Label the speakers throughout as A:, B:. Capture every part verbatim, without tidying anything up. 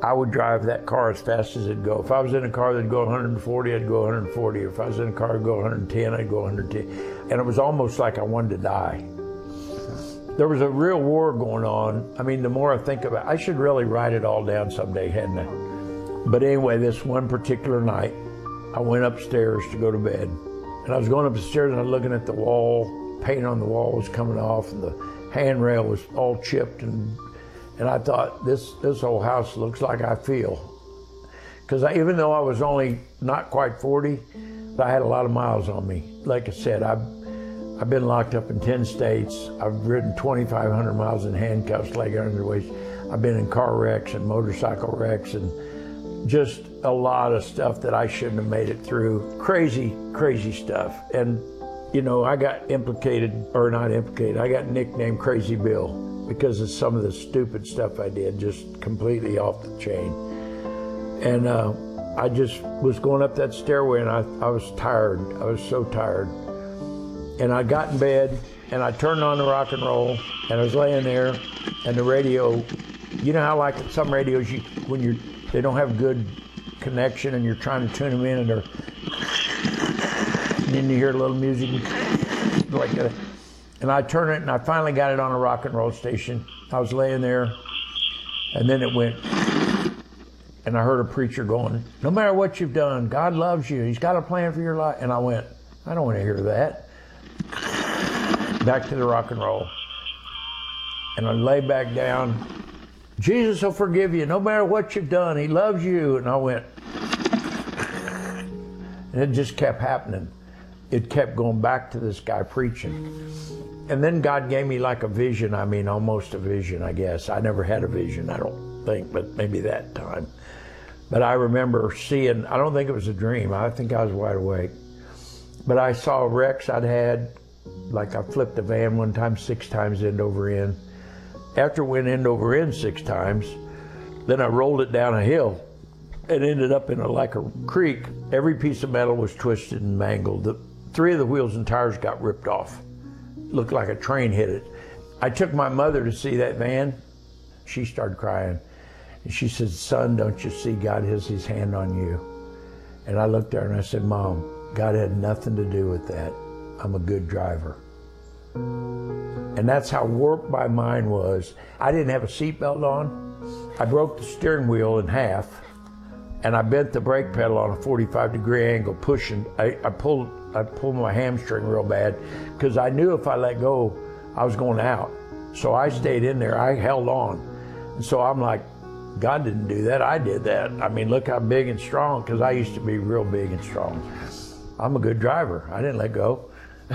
A: I would drive that car as fast as it'd go. If I was in a car that'd go one hundred forty, I'd go one hundred forty. If I was in a car that'd go one hundred ten, I'd go one hundred ten. And it was almost like I wanted to die. There was a real war going on. I mean, the more I think about it, I should really write it all down someday, hadn't I? But anyway, this one particular night, I went upstairs to go to bed. And I was going up the stairs and I was looking at the wall, paint on the wall was coming off and the handrail was all chipped. And and I thought, this, this old house looks like I feel. Because even though I was only not quite forty, I had a lot of miles on me. Like I said, I've, I've been locked up in ten states. I've ridden twenty-five hundred miles in handcuffs, leg under the waist. I've been in car wrecks and motorcycle wrecks and just a lot of stuff that I shouldn't have made it through. Crazy, crazy stuff. And, you know, I got implicated, or not implicated, I got nicknamed Crazy Bill because of some of the stupid stuff I did, just completely off the chain. And uh, I just was going up that stairway and I, I was tired. I was so tired. And I got in bed and I turned on the rock and roll and I was laying there and the radio, you know how like some radios, you when you're, they don't have good connection and you're trying to tune them in and they're, and then you hear a little music like that. And I turned it and I finally got it on a rock and roll station. I was laying there and then it went, and I heard a preacher going, no matter what you've done, God loves you. He's got a plan for your life. And I went, I don't want to hear that. Back to the rock and roll. And I lay back down. Jesus will forgive you no matter what you've done. He loves you. And I went, and it just kept happening. It kept going back to this guy preaching. And then God gave me like a vision. I mean, almost a vision, I guess. I never had a vision, I don't think, but maybe that time. But I remember seeing, I don't think it was a dream. I think I was wide awake. But I saw wrecks I'd had, like I flipped a van one time, six times end over end. After it went end over end six times, then I rolled it down a hill and ended up in a, like a creek. Every piece of metal was twisted and mangled. The, three of the wheels and tires got ripped off. Looked like a train hit it. I took my mother to see that van. She started crying. And she said, son, don't you see God has his hand on you? And I looked at her and I said, Mom, God had nothing to do with that. I'm a good driver. And that's how warped my mind was. I didn't have a seatbelt on. I broke the steering wheel in half and I bent the brake pedal on a forty-five degree angle pushing. I, I pulled I pulled my hamstring real bad because I knew if I let go, I was going out. So I stayed in there, I held on. And so I'm like, God didn't do that, I did that. I mean, look how big and strong, because I used to be real big and strong. I'm a good driver, I didn't let go.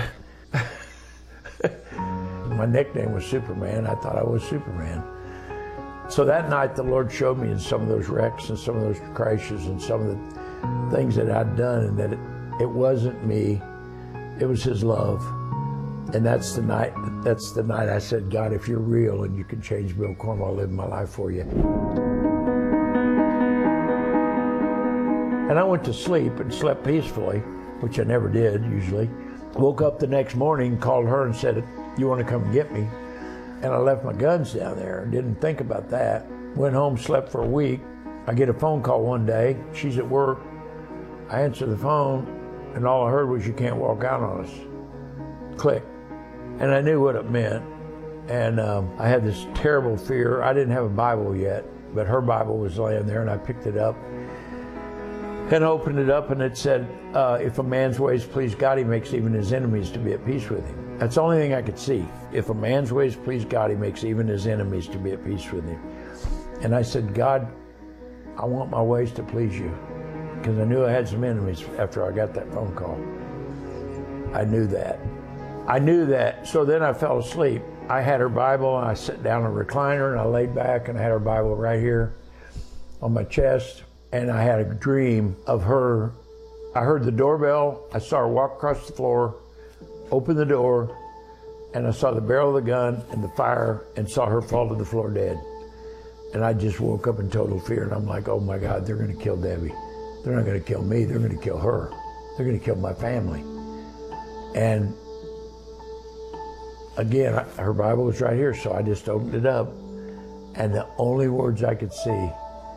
A: My nickname was Superman, I thought I was Superman. So that night the Lord showed me in some of those wrecks and some of those crashes and some of the things that I'd done, and that it, it wasn't me, it was his love. And that's the night, that's the night I said, God, if you're real and you can change Bill Cornwell, I'll live my life for you. And I went to sleep and slept peacefully, which I never did usually. Woke up the next morning, called her and said, you want to come and get me? And I left my guns down there and didn't think about that. Went home, slept for a week. I get a phone call one day, she's at work. I answer the phone and all I heard was, you can't walk out on us. Click. And I knew what it meant. And um, I had this terrible fear. I didn't have a Bible yet, but her Bible was laying there and I picked it up and opened it up and it said, uh, if a man's ways please God, he makes even his enemies to be at peace with him. That's the only thing I could see. If a man's ways please God, he makes even his enemies to be at peace with him. And I said, God, I want my ways to please you. Because I knew I had some enemies after I got that phone call. I knew that. I knew that. So then I fell asleep. I had her Bible and I sat down in a recliner and I laid back and I had her Bible right here on my chest. And I had a dream of her. I heard the doorbell. I saw her walk across the floor, open the door, and I saw the barrel of the gun and the fire and saw her fall to the floor dead. And I just woke up in total fear and I'm like, oh my God, they're gonna kill Debbie. They're not gonna kill me, they're gonna kill her. They're gonna kill my family. And again, her Bible was right here, so I just opened it up. And the only words I could see